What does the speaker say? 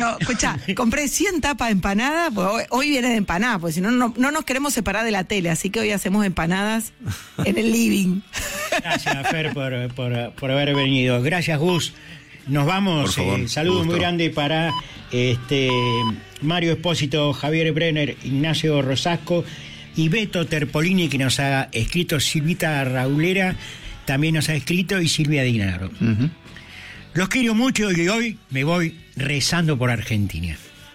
No, escucha, compré 100 tapas de empanada, pues hoy viene de empanada, porque si no, no nos queremos separar de la tele, así que hoy hacemos empanadas en el living. Gracias, Fer, por haber venido. Gracias, Gus. Nos vamos. Saludos muy grandes para Mario Espósito, Javier Brenner, Ignacio Rosasco y Beto Terpolini, que nos ha escrito. Silvita Raulera también nos ha escrito, y Silvia Dinaro. Los quiero mucho y hoy me voy rezando por Argentina.